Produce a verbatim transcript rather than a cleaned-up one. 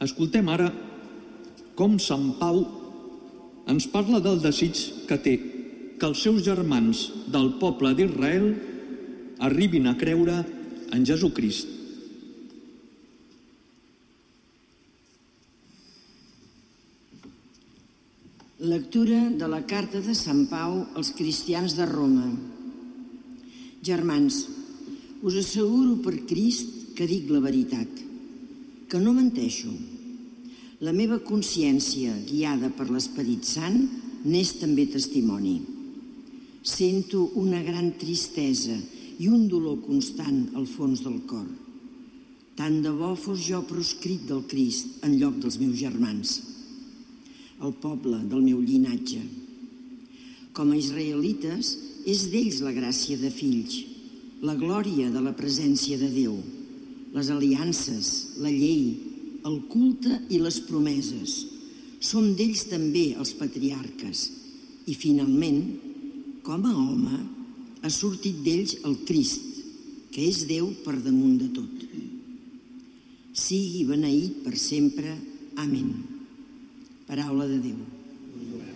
Escoltem ara com Sant Pau ens parla del desig que té que els seus germans del poble d'Israel arribin a creure en Jesucrist. Lectura de la carta de Sant Pau als cristians de Roma. Germans, us asseguro per Crist que dic la veritat, que no menteixo. La meva consciència, guiada per l'Esperit Sant, n'és també testimoni. Sento una gran tristesa i un dolor constant al fons del cor. Tant de bo fos jo proscrit del Crist en lloc dels meus germans, el poble del meu llinatge. Com a israelites, és d'ells la gràcia de fills, la glòria de la presència de Déu, les aliances, la llei, el culte i les promeses. Som d'ells també els patriarques i, finalment, com a home, ha sortit d'ells el Crist, que és Déu per damunt de tot. Sigui beneït per sempre. Amén. Paraula de Déu.